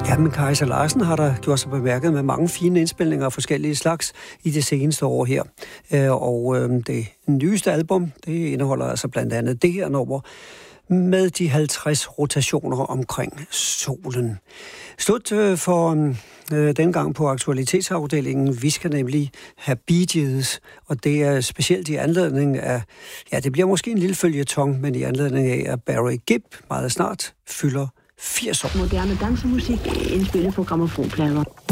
Ja, men Kajsa Larsen har der gjort sig bemærket med mange fine indspilninger af forskellige slags i det seneste år her. Det nyeste album, det indeholder altså blandt andet det her nummer med de 50 rotationer omkring solen. Slut for den gang på aktualitetsafdelingen. Vi skal nemlig have Bee Gees, og det er specielt i anledning af, ja, det bliver måske en lille føljeton, men i anledning af, at Barry Gibb meget snart fylder 80 år. Moderne dansemusik indspillet på grammofonplader.